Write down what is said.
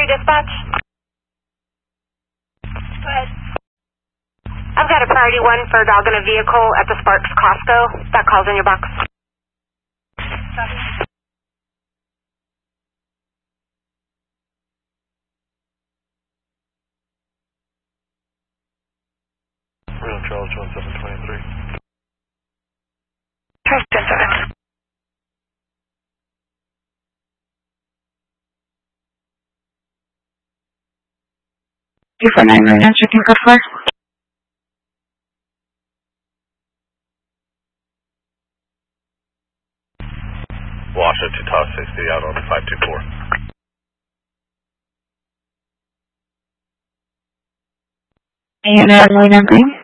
dispatch. Go ahead. I've got a priority 1 for a dog in a vehicle at the Sparks Costco. That call's in your box. Copy. Real Charles 1723. Charles 17. 249 Marina, checking code 4. Washa to Toss 60 out on 524. And Marina Green.